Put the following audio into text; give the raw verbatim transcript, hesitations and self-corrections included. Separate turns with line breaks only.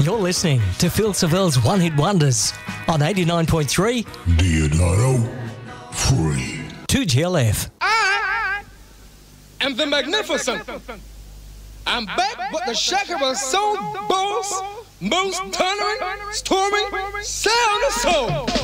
You're listening to Phil Seville's One Hit Wonders on eighty-nine point three
Diodato Free.
two G L F.
I am the magnificent. I'm back with the shaker of soul boss, most thundering, storming, sound of soul.